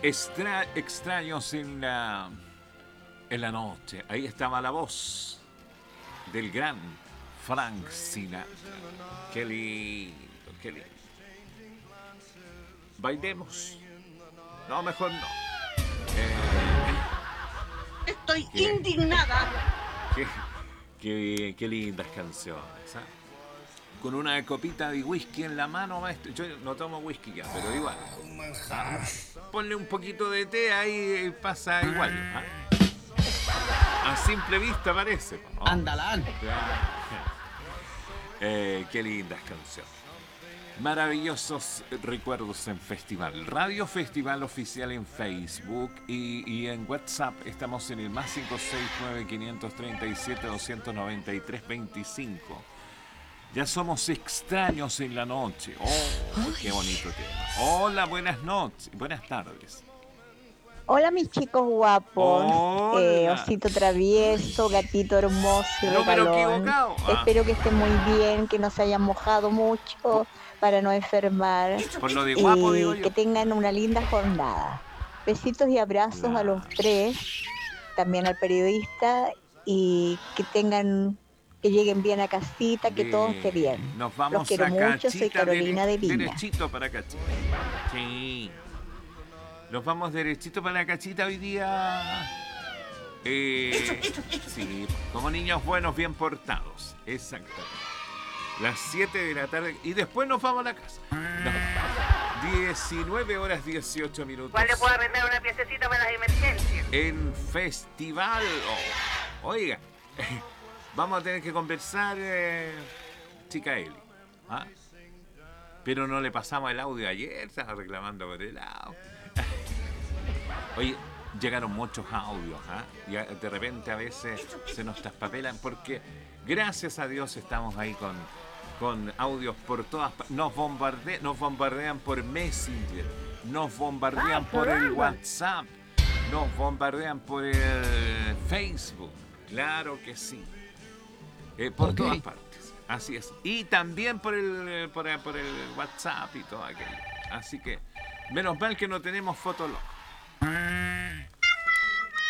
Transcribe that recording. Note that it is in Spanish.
Extraños en la noche. Ahí estaba la voz del gran Frank Sinatra. Qué lindo, qué lindo. Bailemos. No, mejor no. Estoy ¿Qué? indignada. Qué lindas canciones. ¿Eh? Con una copita de whisky en la mano, maestro. Yo no tomo whisky ya, pero igual. Ponle un poquito de té ahí y pasa igual. A simple vista parece, ¿no? Andalán. Qué lindas canciones. Maravillosos recuerdos en festival. Radio Festival Oficial en Facebook y en WhatsApp estamos en el más 569-537-293-25. Ya somos extraños en la noche. Oh, qué bonito tema. Hola, buenas noches, buenas tardes. Hola mis chicos guapos, Hola. osito travieso, gatito hermoso y Número regalón. equivocado. Espero que estén muy bien, que no se hayan mojado mucho para no enfermar Por lo de guapo digo y yo. que tengan una linda jornada. Besitos y abrazos a los tres, también al periodista y que lleguen bien a casita, que todo esté bien. Nos Los vamos quiero a mucho, soy Cachita, Carolina de Viña. derechito para Cachita. Sí. Nos vamos derechito para la Cachita hoy día. Sí, como niños buenos, bien portados. Exactamente. Las 7 de la tarde y después nos vamos a la casa. No. 19 horas 18 minutos. ¿Cuál le puedo arrendar una piececita para las emergencias? En festival. Oiga, vamos a tener que conversar, chica Eli. ¿Ah? Pero no le pasamos el audio ayer, estaba reclamando por el audio. Oye, llegaron muchos audios, y de repente a veces se nos traspapelan porque gracias a Dios estamos ahí con audios por todas partes. Nos bombardean por Messenger, nos bombardean por el WhatsApp, nos bombardean por el Facebook. Claro que sí. Por todas partes. Así es. Y también por el WhatsApp y todo aquello. Así que, menos mal que no tenemos Fotolog.